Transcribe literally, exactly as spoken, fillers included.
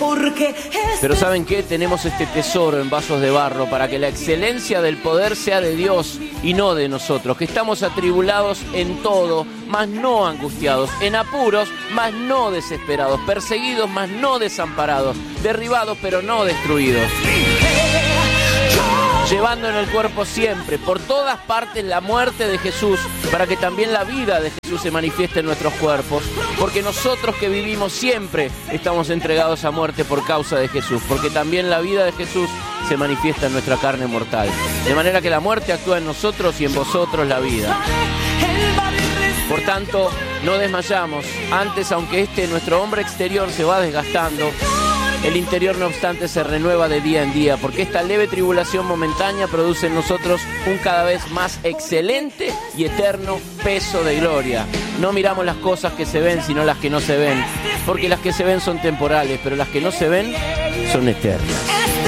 Pero ¿saben qué? Tenemos este tesoro en vasos de barro para que la excelencia del poder sea de Dios y no de nosotros, que estamos atribulados en todo, mas no angustiados, en apuros, mas no desesperados, perseguidos, mas no desamparados, derribados, pero no destruidos, llevando en el cuerpo siempre, por todas partes, la muerte de Jesús, para que también la vida de Jesús se manifieste en nuestros cuerpos, porque nosotros que vivimos siempre estamos entregados a muerte por causa de Jesús, porque también la vida de Jesús se manifiesta en nuestra carne mortal, de manera que la muerte actúa en nosotros y en vosotros la vida. Por tanto, no desmayamos, antes, aunque este nuestro hombre exterior se va desgastando, el interior, no obstante, se renueva de día en día, porque esta leve tribulación momentánea produce en nosotros un cada vez más excelente y eterno peso de gloria. No miramos las cosas que se ven, sino las que no se ven, porque las que se ven son temporales, pero las que no se ven son eternas.